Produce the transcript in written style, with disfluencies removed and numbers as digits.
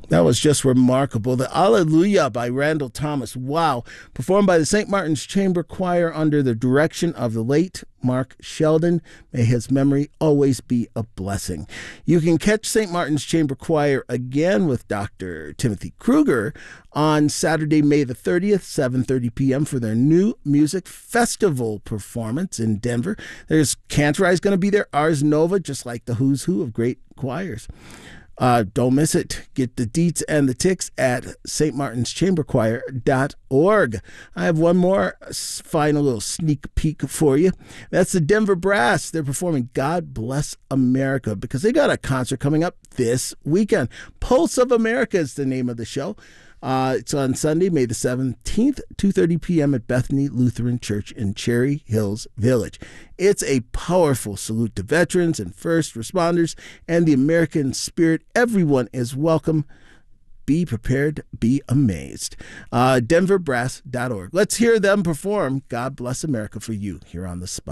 That was just remarkable. The Alleluia by Randall Thomas. Wow. Performed by the St. Martin's Chamber Choir under the direction of the late Mark Sheldon. May his memory always be a blessing. You can catch St. Martin's Chamber Choir again with Dr. Timothy Kruger on Saturday, May the 30th, 7:30 p.m. for their new music festival performance in Denver. There's Cantorized going to be there, Ars Nova, just like the who's who of great choirs. Don't miss it. Get the deets and the ticks at stmartinschamberchoir.org. I have one more final little sneak peek for you. That's the Denver Brass. They're performing God Bless America because they got a concert coming up this weekend. Pulse of America is the name of the show. It's on Sunday, May the 17th, 2:30 p.m. at Bethany Lutheran Church in Cherry Hills Village. It's a powerful salute to veterans and first responders and the American spirit. Everyone is welcome. Be prepared, be amazed. DenverBrass.org. Let's hear them perform God Bless America for you here on The Spot.